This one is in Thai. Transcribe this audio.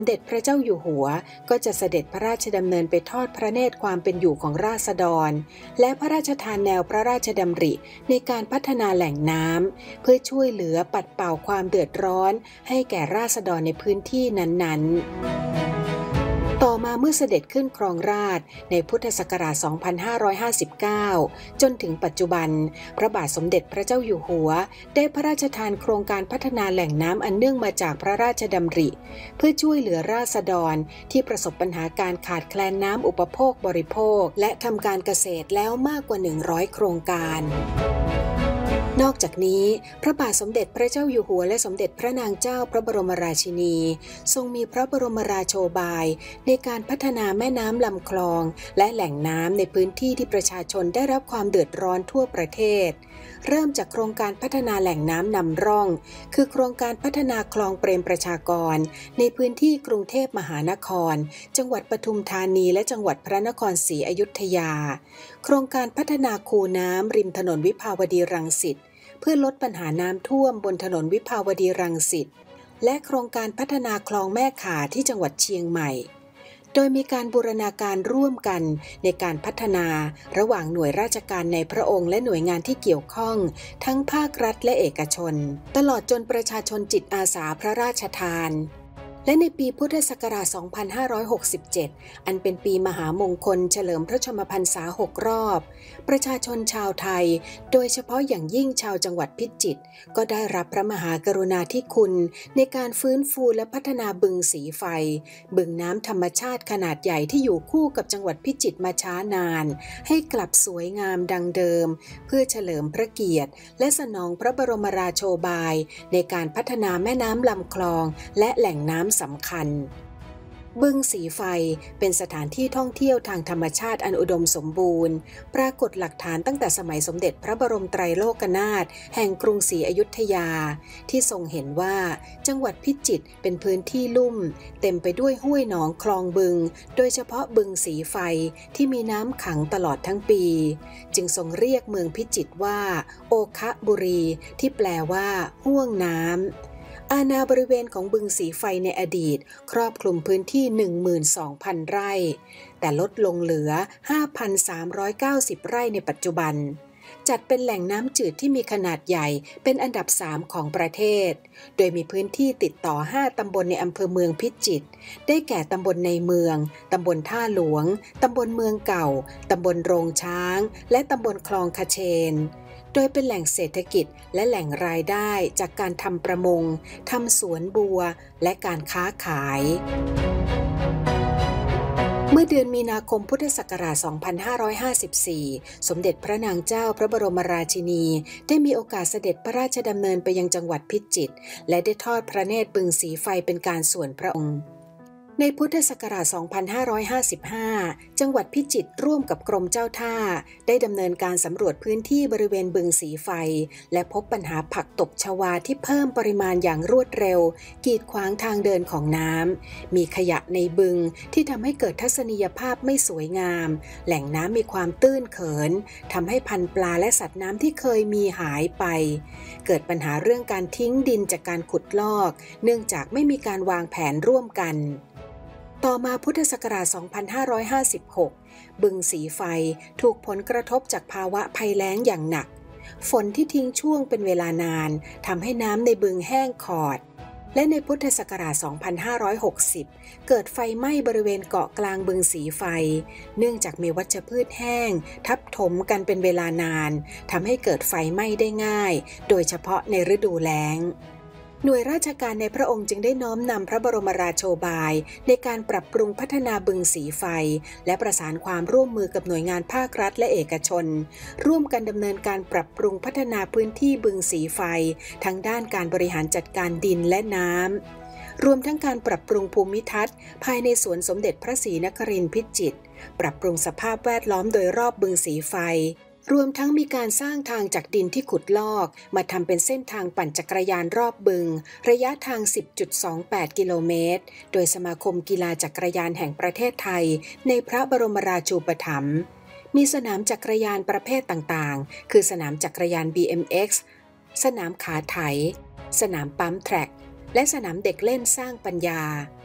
สมเด็จพระเจ้าอยู่หัวก็จะเสด็จพระราชดำเนินไปทอดพระเนตรความเป็นอยู่ของราษฎรและพระราชทานแนวพระราชดำริในการพัฒนาแหล่งน้ำเพื่อช่วยเหลือปัดเป่าความเดือดร้อนให้แก่ราษฎรในพื้นที่นั้นๆต่อมาเมื่อเสด็จขึ้นครองราชย์ในพุทธศักราช 2559 จนถึงปัจจุบันพระบาทสมเด็จพระเจ้าอยู่หัวได้พระราชทานโครงการพัฒนาแหล่งน้ำอันเนื่องมาจากพระราชดำริเพื่อช่วยเหลือราษฎรที่ประสบปัญหาการขาดแคลนน้ำอุปโภคบริโภคและทำการเกษตรแล้วมากกว่า 100 โครงการนอกจากนี้พระบาทสมเด็จพระเจ้าอยู่หัวและสมเด็จพระนางเจ้าพระบรมราชินีทรงมีพระบรมราโชบายในการพัฒนาแม่น้ำลำคลองและแหล่งน้ำในพื้นที่ที่ประชาชนได้รับความเดือดร้อนทั่วประเทศเริ่มจากโครงการพัฒนาแหล่งน้ำนำร่องคือโครงการพัฒนาคลองเปรมประชากรในพื้นที่กรุงเทพมหานครจังหวัดปทุมธานีและจังหวัดพระนครศรีอยุธยาโครงการพัฒนาคูน้ำริมถนนวิภาวดีรังสิตเพื่อลดปัญหาน้ำท่วมบนถนนวิภาวดีรังสิตและโครงการพัฒนาคลองแม่ข่าที่จังหวัดเชียงใหม่โดยมีการบูรณาการร่วมกันในการพัฒนาระหว่างหน่วยราชการในพระองค์และหน่วยงานที่เกี่ยวข้องทั้งภาครัฐและเอกชนตลอดจนประชาชนจิตอาสาพระราชทานและในปีพุทธศักราช 2567 อันเป็นปีมหามงคลเฉลิมพระชนมพรรษา 6 รอบประชาชนชาวไทยโดยเฉพาะอย่างยิ่งชาวจังหวัดพิจิตรก็ได้รับพระมหากรุณาธิคุณในการฟื้นฟูและพัฒนาบึงสีไฟบึงน้ำธรรมชาติขนาดใหญ่ที่อยู่คู่กับจังหวัดพิจิตรมาช้านานให้กลับสวยงามดังเดิมเพื่อเฉลิมพระเกียรติและสนองพระบรมราโชบายในการพัฒนาแม่น้ำลำคลองและแหล่งน้ำสำคัญบึงสีไฟเป็นสถานที่ท่องเที่ยวทางธรรมชาติอันอุดมสมบูรณ์ปรากฏหลักฐานตั้งแต่สมัยสมเด็จพระบรมไตรโลกนาถแห่งกรุงศรีอยุธยาที่ทรงเห็นว่าจังหวัดพิจิตรเป็นพื้นที่ลุ่มเต็มไปด้วยห้วยหนองคลองบึงโดยเฉพาะบึงสีไฟที่มีน้ำขังตลอดทั้งปีจึงทรงเรียกเมืองพิจิตรว่าโอคะบุรีที่แปลว่าห้วงน้ำอาณาบริเวณของบึงสีไฟในอดีตครอบคลุมพื้นที่ 12,000 ไร่แต่ลดลงเหลือ 5,390 ไร่ในปัจจุบันจัดเป็นแหล่งน้ำจืดที่มีขนาดใหญ่เป็นอันดับ 3 ของประเทศโดยมีพื้นที่ติดต่อ 5 ตำบลในอำเภอเมืองพิจิตรได้แก่ตำบลในเมืองตำบลท่าหลวงตำบลเมืองเก่าตำบลโรงช้างและตำบลคลองคเชนโดยเป็นแหล่งเศรษฐกิจและแหล่งรายได้จากการทำประมงทำสวนบัวและการค้าขายเมื่อเดือนมีนาคมพุทธศักราช 2554 สมเด็จพระนางเจ้าพระบรมราชินีได้มีโอกาสเสด็จพระราชดำเนินไปยังจังหวัดพิจิตรและได้ทอดพระเนตรบึงสีไฟเป็นการส่วนพระองค์ในพุทธศักราช 2555 จังหวัดพิจิตรร่วมกับกรมเจ้าท่าได้ดำเนินการสำรวจพื้นที่บริเวณบึงสีไฟและพบปัญหาผักตบชวาที่เพิ่มปริมาณอย่างรวดเร็วกีดขวางทางเดินของน้ำมีขยะในบึงที่ทำให้เกิดทัศนียภาพไม่สวยงามแหล่งน้ำมีความตื้นเขินทำให้พันธุ์ปลาและสัตว์น้ำที่เคยมีหายไปเกิดปัญหาเรื่องการทิ้งดินจากการขุดลอกเนื่องจากไม่มีการวางแผนร่วมกันต่อมาพุทธศักราช 2556 บึงสีไฟถูกผลกระทบจากภาวะภัยแล้งอย่างหนักฝนที่ทิ้งช่วงเป็นเวลานานทำให้น้ำในบึงแห้งขอดและในพุทธศักราช 2560 เกิดไฟไหม้บริเวณเกาะกลางบึงสีไฟเนื่องจากมีวัชพืชแห้งทับถมกันเป็นเวลานานทำให้เกิดไฟไหม้ได้ง่ายโดยเฉพาะในฤดูแล้งหน่วยราชการในพระองค์จึงได้น้อมนำพระบรมราโชบายในการปรับปรุงพัฒนาบึงสีไฟและประสานความร่วมมือกับหน่วยงานภาครัฐและเอกชนร่วมกันดำเนินการปรับปรุงพัฒนาพื้นที่บึงสีไฟทั้งด้านการบริหารจัดการดินและน้ำรวมทั้งการปรับปรุงภูมิทัศน์ภายในสวนสมเด็จพระศรีนครินทร์พิจิตรปรับปรุงสภาพแวดล้อมโดยรอบบึงสีไฟรวมทั้งมีการสร้างทางจากดินที่ขุดลอกมาทำเป็นเส้นทางปั่นจักรยานรอบบึงระยะทาง 10.28 กิโลเมตรโดยสมาคมกีฬาจักรยานแห่งประเทศไทยในพระบรมราชูปถัมภ์มีสนามจักรยานประเภทต่างๆคือสนามจักรยาน BMX สนามขาไถสนามปั๊มแทร็กและสนามเด็กเล่นสร้างปัญญา